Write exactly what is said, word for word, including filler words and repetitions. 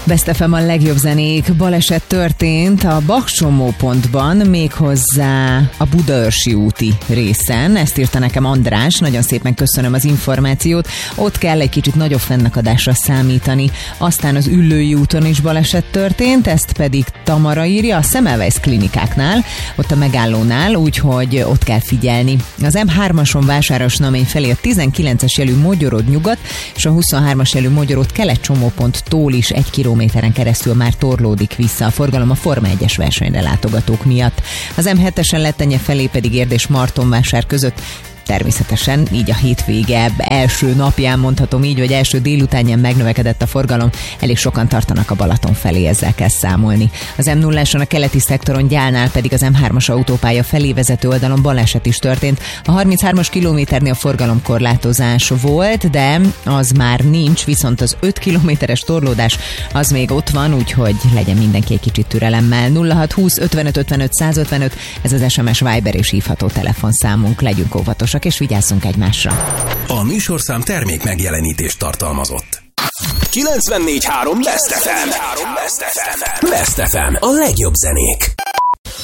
Best ef em a legjobb zenék. Baleset történt a Bach-csomópontban, méghozzá a Budaörsi úti részen. Ezt írta nekem András, nagyon szépen köszönöm az információt. Ott kell egy kicsit nagyobb fennakadásra számítani. Aztán az Üllői úton is baleset történt, ezt pedig Tamara írja a Semmelweis klinikáknál, ott a megállónál, úgyhogy ott kell figyelni. Az em hármason Vásárosnamény felé a tizenkilences jelű Mogyorod nyugat és a huszonhármas jelű Mogyorod kelet csomóponttól is egy kilométeren keresztül már torlódik vissza a forgalom a Forma egyes versenyre látogatók miatt. Az em hetesen Lettenye felé pedig Érd és Martonvásár között természetesen így a hétvége első napján, mondhatom így, vagy első délutánján megnövekedett a forgalom, elég sokan tartanak a Balaton felé, ezzel kell számolni. Az em nulláson a keleti szektoron Gyálnál pedig az em hármas autópálya felé vezető oldalon baleset is történt. A harminchármas kilométernél forgalomkorlátozás volt, de az már nincs, viszont az öt kilométeres torlódás az még ott van, úgyhogy legyen mindenki egy kicsit türelemmel. nulla hat húsz ötvenöt ötvenöt százötvenöt, ez az es em es, Viber és hívható telefonszámunk, legyünk óvatosak és vigyázzunk egymásra. A műsorszám termék megjelenítést tartalmazott. kilencvennégy három Best ef em. Best ef em. Best ef em. A legjobb zenék.